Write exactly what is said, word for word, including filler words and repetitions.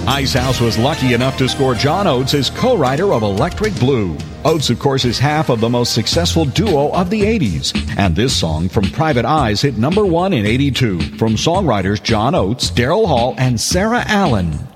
Icehouse was lucky enough to score John Oates as co-writer of Electric Blue. Oates, of course, is half of the most successful duo of the eighties. And this song from Private Eyes hit number one in eighty-two from songwriters John Oates, Daryl Hall, and Sarah Allen.